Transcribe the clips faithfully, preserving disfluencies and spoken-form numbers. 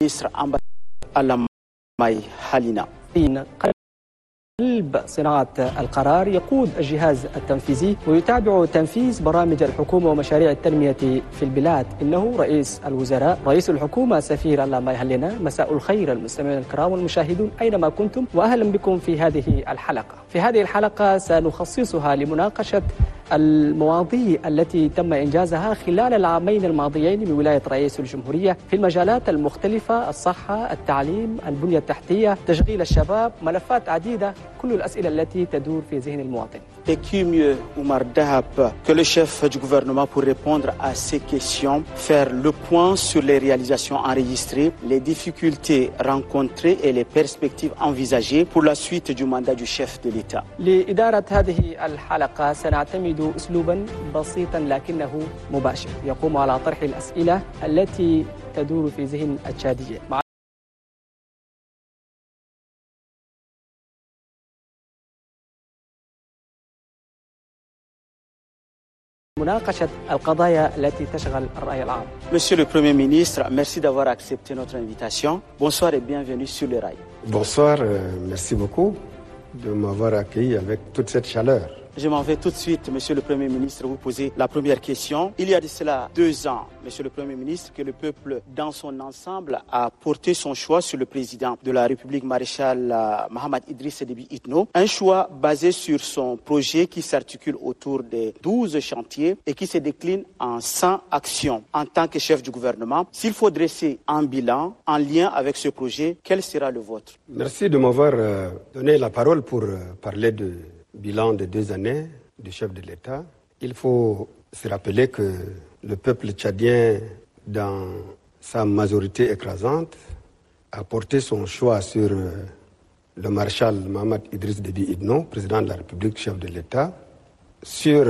ministre Alamay Halina. قلب صناعة القرار يقود الجهاز التنفيذي ويتابع تنفيذ برامج الحكومة ومشاريع التنمية في البلاد. إنه رئيس الوزراء رئيس الحكومة سفير ألاماي هالينا. مساء الخير المستمعين الكرام والمشاهدون أينما كنتم، وأهلا بكم في هذه الحلقة. في هذه الحلقة سنخصصها لمناقشة المواضيع التي تم إنجازها خلال العامين الماضيين بولاية رئيس الجمهورية في المجالات المختلفة: الصحة، التعليم، البنية التحتية، تشغيل الشباب، ملفات عديدة، كل الأسئلة التي تدور في ذهن المواطن. Et qui mieux, Oumar Dahab, que le chef du gouvernement pour répondre à ces questions, faire le point sur les réalisations enregistrées, les difficultés rencontrées et les perspectives envisagées pour la suite du mandat du chef de l'État. لإدارة هذه الحلقة سنعتمد أسلوبا بسيطا لكنه مباشر يقوم على طرح الأسئلة التي تدور في ذهن التشاديين. مناقشة القضايا التي تشغل الرأي العام. Monsieur le Premier ministre, merci d'avoir accepté notre invitation. Bonsoir et bienvenue sur le rail. Bonsoir, euh, merci beaucoup de m'avoir accueilli avec toute cette chaleur. Je m'en vais tout de suite, Monsieur le Premier ministre, vous poser la première question. Il y a de cela deux ans, Monsieur le Premier ministre, que le peuple dans son ensemble a porté son choix sur le président de la République, maréchal Mohamed Idriss Déby Itno. Un choix basé sur son projet qui s'articule autour des douze chantiers et qui se décline en cent actions. En tant que chef du gouvernement, s'il faut dresser un bilan en lien avec ce projet, quel sera le vôtre? Merci de m'avoir euh, donné la parole pour euh, parler de bilan de deux années du chef de l'État. Il faut se rappeler que le peuple tchadien, dans sa majorité écrasante, a porté son choix sur le maréchal Mohamed Idriss Déby Itno, président de la République, chef de l'État, sur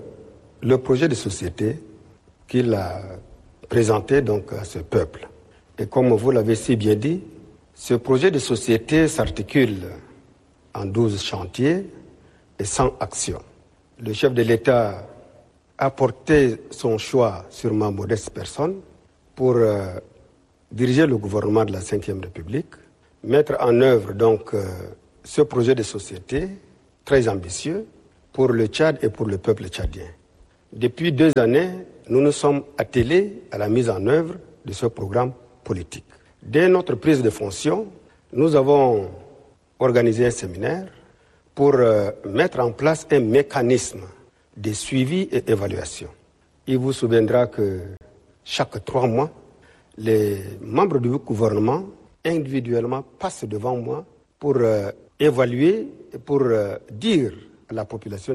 le projet de société qu'il a présenté donc à ce peuple. Et comme vous l'avez si bien dit, ce projet de société s'articule en douze chantiers et cent actions. Le chef de l'État a porté son choix sur ma modeste personne pour euh, diriger le gouvernement de la cinquième République, mettre en œuvre donc euh, ce projet de société très ambitieux pour le Tchad et pour le peuple tchadien. Depuis deux années, nous nous sommes attelés à la mise en œuvre de ce programme politique. Dès notre prise de fonction, nous avons organisé un séminaire pour euh, mettre en place un mécanisme de suivi et évaluation. Il vous souviendra que chaque trois mois, les membres du gouvernement individuellement passent devant moi pour euh, évaluer et pour euh, dire à la population